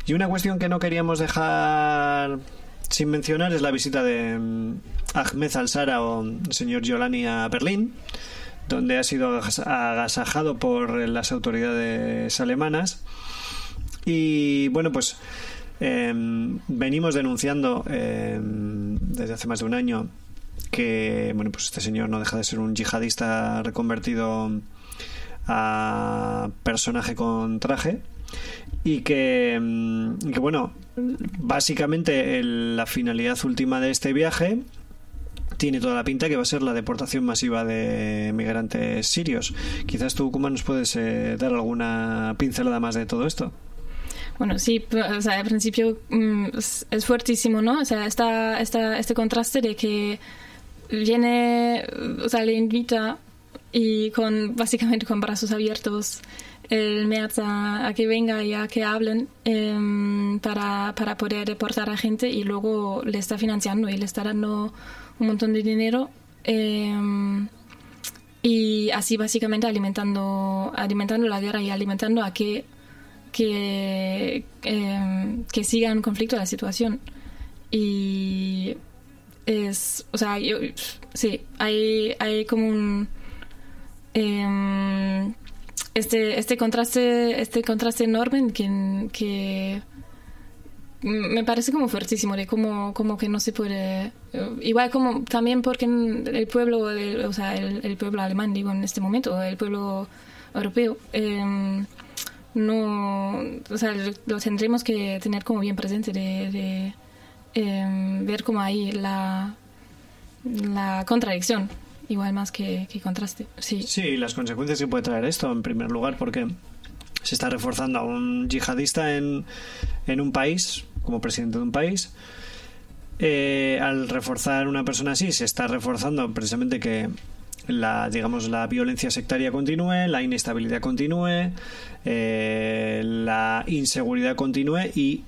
Y una cuestión que no queríamos dejar sin mencionar es la visita de Ahmed al-Shara o señor Giolani a Berlín, donde ha sido agasajado por las autoridades alemanas. Y bueno, pues venimos denunciando desde hace más de un año que bueno, pues este señor no deja de ser un yihadista reconvertido a personaje con traje, y que bueno, básicamente la finalidad última de este viaje tiene toda la pinta que va a ser la deportación masiva de migrantes sirios. Quizás tú, Kuma, nos puedes dar alguna pincelada más de todo esto. Bueno, sí, o sea, al principio es fuertísimo, ¿no? O sea, este contraste de que viene, o sea, le invita y básicamente con brazos abiertos el Merz a que venga y a que hablen para poder deportar a gente, y luego le está financiando y le está dando un montón de dinero y así básicamente alimentando la guerra y alimentando a que siga en conflicto la situación. Y o sea, sí, hay como un este contraste enorme que me parece como fuertísimo, de como que no se puede, igual como también porque el pueblo, o sea, el pueblo alemán, digo, en este momento, el pueblo europeo, no, o sea, lo tendremos que tener como bien presente de ver como ahí la contradicción, igual más que contraste. Sí, las consecuencias que puede traer esto, en primer lugar, porque se está reforzando a un yihadista en un país, como presidente de un país. Al reforzar una persona así, se está reforzando precisamente que la violencia sectaria continúe, la inestabilidad continúe, la inseguridad continúe, y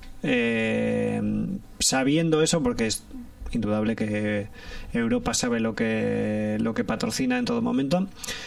sabiendo eso, porque es indudable que Europa sabe lo que patrocina en todo momento,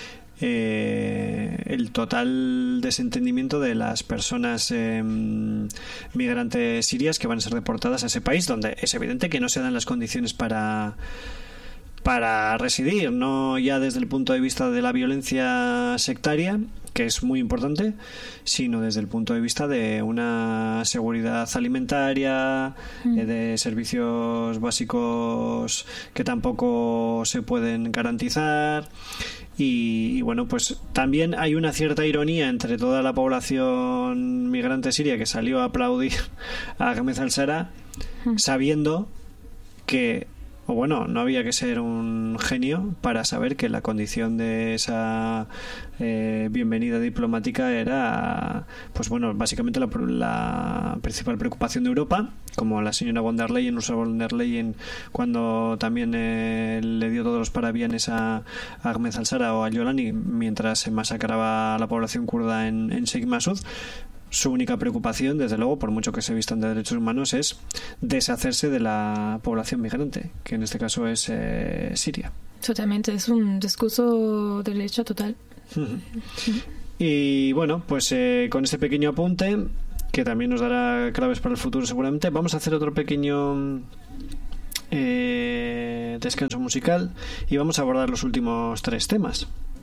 el total desentendimiento de las personas migrantes sirias que van a ser deportadas a ese país, donde es evidente que no se dan las condiciones para residir, no ya desde el punto de vista de la violencia sectaria, que es muy importante, sino desde el punto de vista de una seguridad alimentaria, de servicios básicos que tampoco se pueden garantizar. Y bueno, pues también hay una cierta ironía entre toda la población migrante siria que salió a aplaudir a Ahmed al-Shara, sabiendo que, o bueno, no había que ser un genio para saber que la condición de esa bienvenida diplomática era, pues bueno, básicamente la principal preocupación de Europa, como la señora von der Leyen, Ursula von der Leyen, cuando también le dio todos los parabienes a Ahmed al-Shara o a Giolani mientras se masacraba a la población kurda en Sheikh Masud. Su única preocupación, desde luego, por mucho que se vistan de derechos humanos, es deshacerse de la población migrante, que en este caso es Siria. Totalmente, es un discurso de derecha total. Y bueno, pues con este pequeño apunte, que también nos dará claves para el futuro seguramente, vamos a hacer otro pequeño descanso musical y vamos a abordar los últimos 3 temas.